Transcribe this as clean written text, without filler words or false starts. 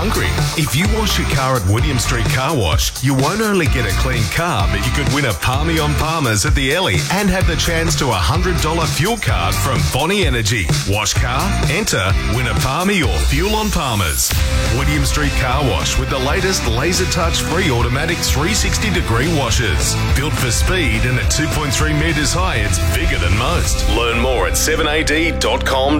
hungry. If you wash your car at William Street Car Wash, you won't only get a clean car, but you could win a Palmy on Palmers at the Ellie and have the chance to a $100 fuel card from Bonnie Energy. Wash car, enter, win a Palmy or fuel on Palmers. William Street Car Wash with the latest laser touch free automatic 360-degree washers. Built for speed and at 2.3 metres high, it's bigger than most. Learn more at 7ad.com.au.